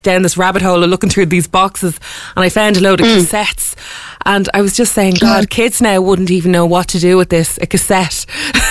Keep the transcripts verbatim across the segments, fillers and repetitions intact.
down this rabbit hole of looking through these boxes, and I found a load of mm. cassettes, and I was just saying, God, kids now wouldn't even know what to do with this, a cassette.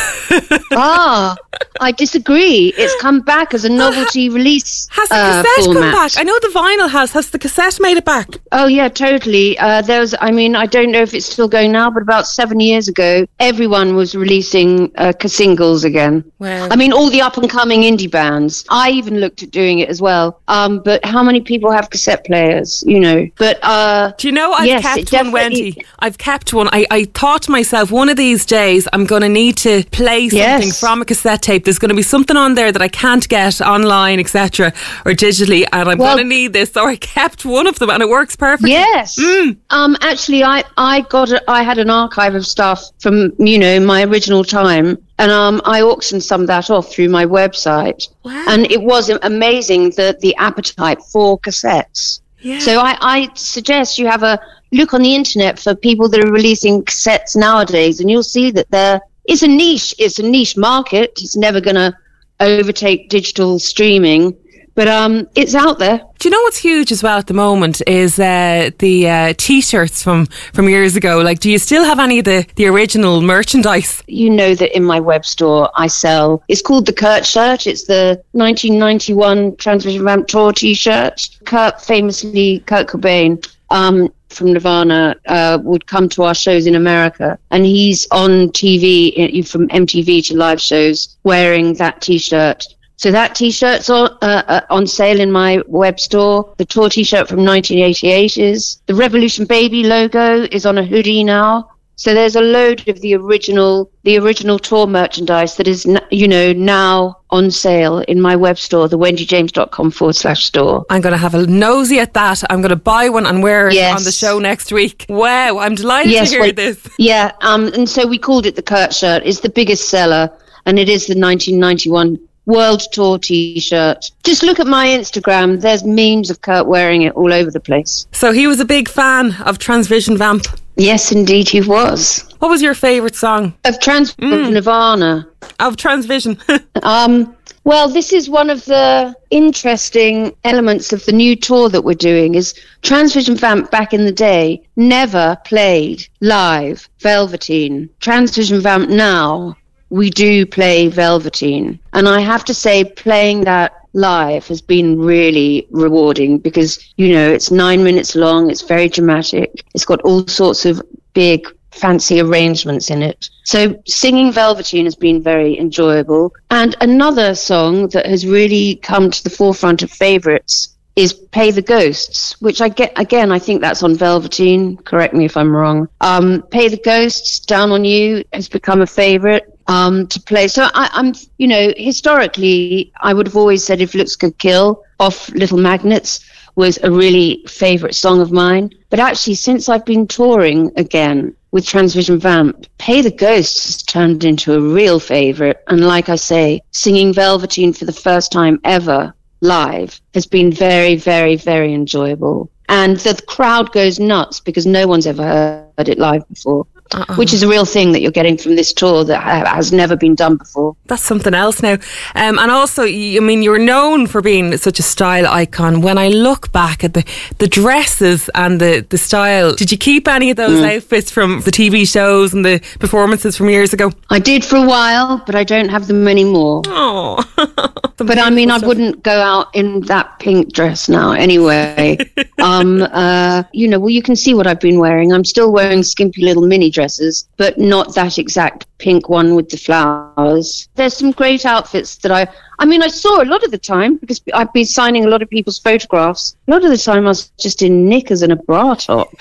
Ah, I disagree. It's come back as a novelty uh, release. Has the uh, cassette format. come back? I know the vinyl has. Has the cassette made it back? Oh yeah, totally. Uh, there was, I mean, I don't know if it's still going now, but about seven years ago, everyone was releasing uh, singles again. Wow. I mean, all the up and coming indie bands. I even looked at doing it as well. Um, but how many people have cassette players? You know. But uh, do you know I've yes, kept one, Wendy? I've kept one. I, I thought to myself, one of these days I'm going to need to play something yes. from a cassette tape. There's going to be something on there that I can't get online, et cetera, or digitally, and I'm well, going to need this. So I kept one of them, and it works perfectly. Yes. Mm. Um. Actually, I I got a, I had an archive of stuff from you know my original time. And um, I auctioned some of that off through my website. Wow. And it was amazing, the, the appetite for cassettes. Yeah. So I, I suggest you have a look on the internet for people that are releasing cassettes nowadays, and you'll see that there is a niche. It's a niche market. It's never going to overtake digital streaming. But um, it's out there. Do you know what's huge as well at the moment is uh, the uh, T-shirts from, from years ago? Like, do you still have any of the, the original merchandise? You know that in my web store I sell, it's called the Kurt shirt. It's the nineteen ninety-one Transvision Vamp Tour T-shirt. Kurt, famously, Kurt Cobain um, from Nirvana, uh, would come to our shows in America. And he's on T V, from M T V to live shows, wearing that T-shirt. So that T-shirt's on, uh, uh, on sale in my web store. The tour T-shirt from nineteen eighty-eight is. The Revolution Baby logo is on a hoodie now. So there's a load of the original, the original tour merchandise that is, you know, now on sale in my web store, the wendyjames.com forward slash store. I'm going to have a nosy at that. I'm going to buy one and wear it yes. on the show next week. Wow, I'm delighted yes, to hear well, this. Yeah, um, and so we called it the Kurt shirt. It's the biggest seller, and it is the nineteen ninety-one World Tour T-shirt. Just look at my Instagram. There's memes of Kurt wearing it all over the place. So he was a big fan of Transvision Vamp. Yes, indeed he was. What was your favourite song? Of Trans mm. of Nirvana. Of Transvision. um, well, this is one of the interesting elements of the new tour that we're doing is Transvision Vamp back in the day never played live Velveteen. Transvision Vamp now, we do play Velveteen. And I have to say, playing that live has been really rewarding because, you know, it's nine minutes long, it's very dramatic, it's got all sorts of big, fancy arrangements in it. So singing Velveteen has been very enjoyable. And another song that has really come to the forefront of favourites is Pay the Ghosts, which I get, again, I think that's on Velveteen, correct me if I'm wrong. Um, Pay the Ghosts, Down on You has become a favourite. Um, to play. So I, I'm, you know, historically, I would have always said If Looks Could Kill off Little Magnets was a really favourite song of mine. But actually, since I've been touring again with Transvision Vamp, Pay the Ghosts has turned into a real favourite. And like I say, singing Velveteen for the first time ever live has been very, very, very enjoyable. And the crowd goes nuts because no one's ever heard it live before. Uh-uh. Which is a real thing that you're getting from this tour that ha- has never been done before. That's something else now. Um, and also, I mean, you're known for being such a style icon. When I look back at the, the dresses and the, the style, did you keep any of those mm. outfits from the T V shows and the performances from years ago? I did for a while, but I don't have them anymore. Oh, but I mean, stuff. I wouldn't go out in that pink dress now anyway. um, uh, you know, well, you can see what I've been wearing. I'm still wearing skimpy little mini dresses. Dresses, but not that exact pink one with the flowers. There's some great outfits that I, I mean, I saw a lot of the time because I've been signing a lot of people's photographs. A lot of the time I was just in knickers and a bra top.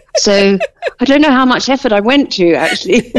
So I don't know how much effort I went to, actually.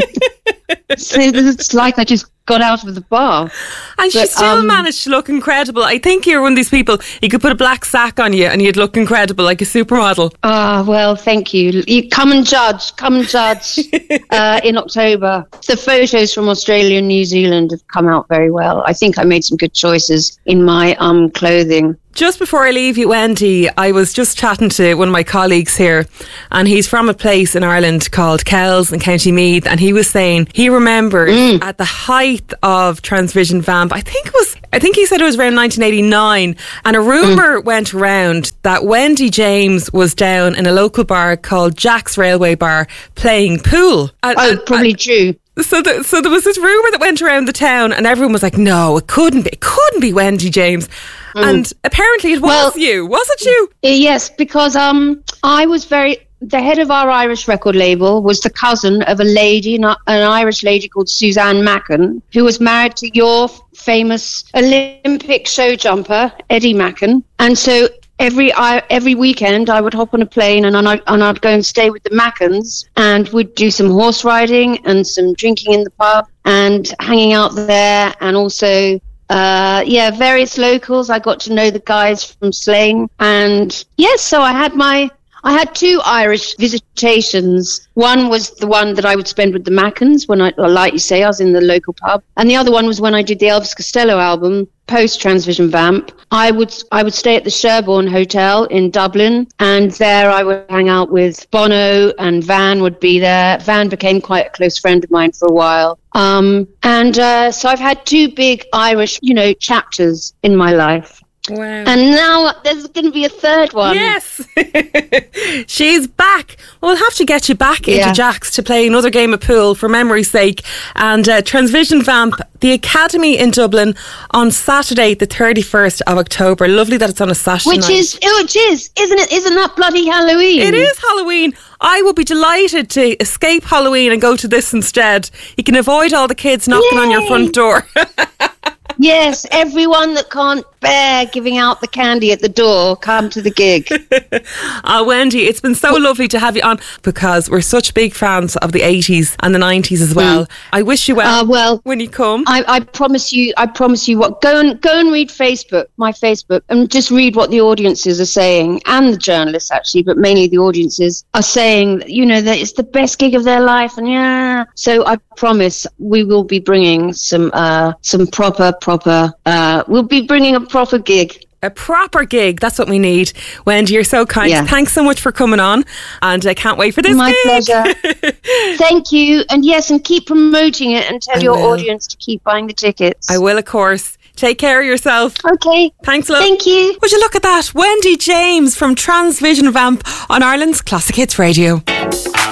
So it's like I just got out of the bar. And she but, still um, managed to look incredible. I think you're one of these people, you could put a black sack on you and you'd look incredible, like a supermodel. Ah, uh, well, thank you. You come and judge, come and judge uh, in October. The photos from Australia and New Zealand have come out very well. I think I made some good choices in my um clothing. Just before I leave you, Wendy, I was just chatting to one of my colleagues here, and he's from a place in Ireland called Kells in County Meath, and he was saying he remembers mm. at the height of Transvision Vamp, I think it was, I think he said it was around nineteen eighty-nine, and a rumour mm. went around that Wendy James was down in a local bar called Jack's Railway Bar playing pool. And, oh, and, probably and, true. So, the, so there was this rumour that went around the town, and everyone was like, "No, it couldn't be. It couldn't be Wendy James." Mm. And apparently, it was well, you. Was it you? Yes, because um, I was very. The head of our Irish record label was the cousin of a lady, an Irish lady called Suzanne Macken, who was married to your famous Olympic show jumper Eddie Macken, and so. Every I, every weekend, I would hop on a plane and I'd, and I'd go and stay with the Mackens, and we'd do some horse riding and some drinking in the pub and hanging out there, and also, uh, yeah, various locals. I got to know the guys from Slane, and yes, so I had my. I had two Irish visitations. One was the one that I would spend with the Mackens when I, like you say, I was in the local pub. And the other one was when I did the Elvis Costello album, post Transvision Vamp. I would I would stay at the Sherborne Hotel in Dublin, and there I would hang out with Bono, and Van would be there. Van became quite a close friend of mine for a while. Um, and uh, so I've had two big Irish, you know, chapters in my life. Wow. And now there's going to be a third one. Yes. She's back. Well, we'll have to get you back into yeah. Jack's to play another game of pool for memory's sake. And uh, Transvision Vamp, the Academy in Dublin on Saturday, the thirty-first of October. Lovely that it's on a Saturday Which night. is, which is, isn't it? Isn't that bloody Halloween? It is Halloween. I will be delighted to escape Halloween and go to this instead. You can avoid all the kids knocking Yay. on your front door. Yes, everyone that can't bear giving out the candy at the door, come to the gig. uh, Wendy, it's been so lovely to have you on, because we're such big fans of the eighties and the nineties as well. Mm. I wish you well, uh, well when you come. I, I promise you, I promise you what, go and go and read Facebook, my Facebook, and just read what the audiences are saying, and the journalists actually, but mainly the audiences are saying, you know, that it's the best gig of their life, and yeah. So I promise we will be bringing some, uh, some proper, proper, uh, we'll be bringing a proper gig. A proper gig, that's what we need. Wendy, you're so kind. Yeah. Thanks so much for coming on, and I can't wait for this My gig. pleasure. Thank you, and yes, and keep promoting it, and tell I your will. audience to keep buying the tickets. I will, of course. Take care of yourself. Okay. Thanks, love. Thank you. Would you look at that? Wendy James from Transvision Vamp on Ireland's Classic Hits Radio.